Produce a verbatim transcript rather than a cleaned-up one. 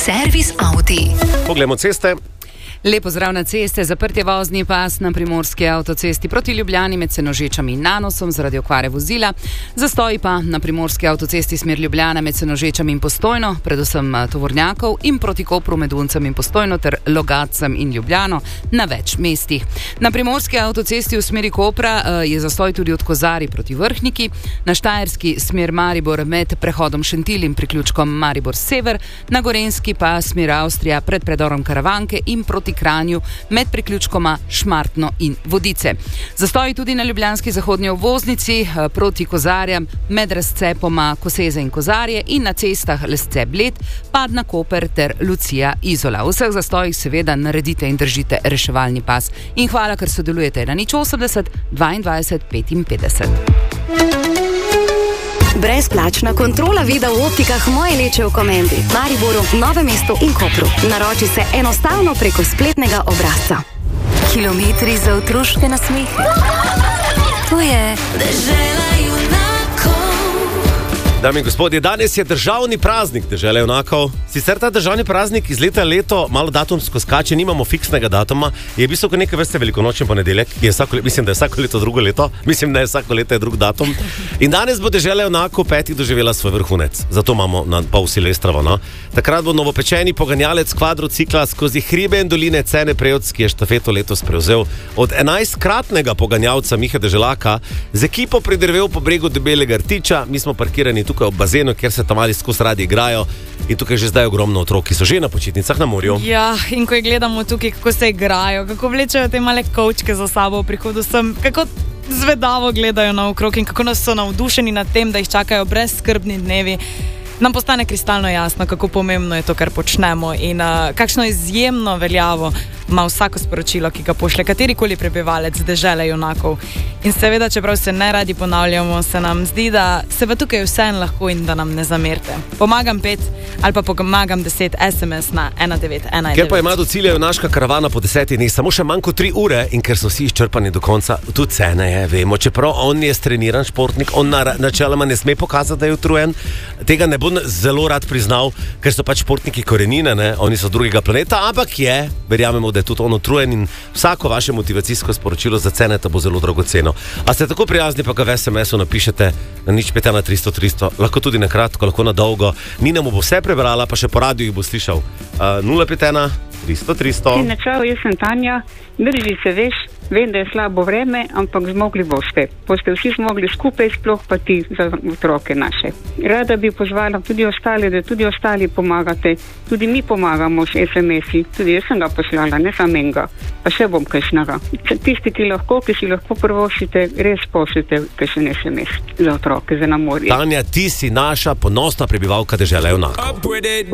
Servis Auti. Poglejmo ceste. Lepo zdrav na ceste, zaprt je vozni pas na primorski avtocesti proti Ljubljani med Senožečami in Nanosom zaradi okvare vozila. Zastoji pa na primorski avtocesti smer Ljubljana med Senožečami in Postojno, predvsem tovornjakov, in proti Kopru med Uncem in Postojno ter Logatcem in Ljubljano na več mestih. Na primorski avtocesti v smeri Kopra je zastoj tudi od Kozarij proti Vrhniki, na štajerski smer Maribor med prehodom Šentilj in priključkom Maribor Sever, na gorenjski pa smer Avstrija pred predorom Karavanke in proti Kranju med priključkoma Šmartno in Vodice. Zastoji tudi na ljubljanski zahodnji obvoznici proti Kozarjem med razcepoma Koseze in Kozarje in na cestah Lesce Bled, Padna Koper ter Lucija Izola. V vseh zastojih seveda naredite in držite reševalni pas. In hvala, ker sodelujete na nič osemdeset dvaindvajset petinpetdeset. Brezplačna kontrola vida v optikah Moje leče v Komendi, Mariboru, Novem mestu in Kopru. Naroči se enostavno preko spletnega obrazca. Kilometri za otroške nasmehe. To je dežela junakov. Dame in gospodje, danes je državni praznik dežele junakov. Sicer ta državni praznik iz leta leto malo datumsko skače, nimamo fiksnega datuma. Je v bistvu kot neke vrste velikonočni ponedeljek, ki je vsako, mislim, da je vsako leto drugo leto. Mislim, da je vsako leto je drug datum. In danes bo dežela junakov petih doživela svoj vrhunec. Zato imamo na pol Silvestrova, no. Takrat bo novopečeni poganjalec kvadrocikla skozi hribe in doline Cene Prevc, ki je štafeto letos prevzel od enajstkratnega poganjalca Mihe Deželaka, z ekipo pridrvel po bregu Debelega rtiča. Mi smo parkirani tukaj ob bazenu, kjer se tam mali skozi radi igrajo. In tukaj že zdaj ogromno otrok, ki so že na počitnicah na morju. Ja, in ko jih gledamo tukaj, kako se igrajo, kako vlečejo te male kovčke za sabo v prihodu sem, kako zvedavo gledajo naokrog in kako nas so navdušeni nad tem, da jih čakajo brezskrbni dnevi, nam postane kristalno jasno, kako pomembno je to, kar počnemo in uh, kakšno izjemno veljavo ima vsako sporočilo, ki ga pošlje katerikoli prebivalec dežele junakov. In seveda, čeprav se ne radi ponavljamo, se nam zdi, da se pa tukaj vseeno lahko in da nam ne zamerite. Pomagam pet ali pa pomagam deset es em es na ena devet ena devet. Ker pa ima do cilja junaška karavana po desetih dneh samo še manj kot tri ure in ker so vsi izčrpani do konca, tudi cene je, vemo, čeprav on je streniran športnik, on na, načeloma ne sme pokazati, da je utrujen, tega ne bo zelo rad priznal, ker so pač športniki korenine, ne? Oni so drugega planeta, ampak je, verjamemo, da je tudi on utrujen in vsako vaše motivacijsko sporočilo za cene ta bo zelo dragoceno. A ste tako prijazni, pa ga v es em esu napišete na nič pet ena tristo tristo, lahko tudi na kratko, lahko na dolgo. Nina mu bo vse prebrala, pa še po radiju jih bo slišal. Uh, nula pet ena tristo tristo. Načal, jaz sem Tanja, drži se veš, vem, da je slabo vreme, ampak zmogli boste. Boste vsi zmogli skupaj, sploh pa ti za otroke naše. Rada bi pozvala tudi ostale, da tudi ostali pomagate. Tudi mi pomagamo s es em esi, tudi jaz sem ga poslala, ne sam enega, pa še bom kakšnega. Tisti, ki lahko, ki si lahko prvošite, res pošljite kakšen es em es za otroke, za na morje. Tanja, ti si naša ponosna prebivalka dežele junakov.